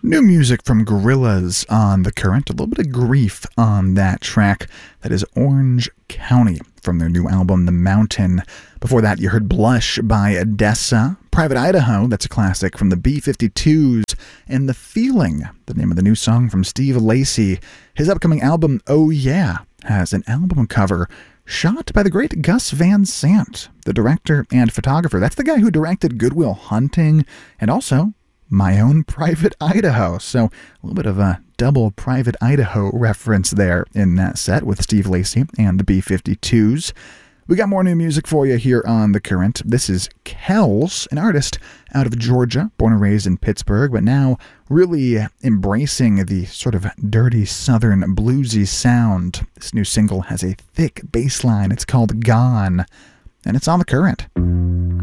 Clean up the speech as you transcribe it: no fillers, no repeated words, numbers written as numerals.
New music from Gorillaz on The Current. A little bit of grief on that track. That is Orange County from their new album, The Mountain. Before that, you heard Blush by Odessa. Private Idaho, that's a classic from the B-52s. And The Feeling, the name of the new song from Steve Lacy. His upcoming album, Oh Yeah, has an album cover shot by the great Gus Van Sant, the director and photographer. That's the guy who directed Good Will Hunting and also My Own Private Idaho. So a little bit of a double Private Idaho reference there in that set with Steve Lacy and the B-52s. We got more new music for you here on The Current. This is Kells, an artist out of Georgia, born and raised in Pittsburgh, but now really embracing the sort of dirty southern bluesy sound. This new single has a thick bass line. It's called Gone, and it's on The Current.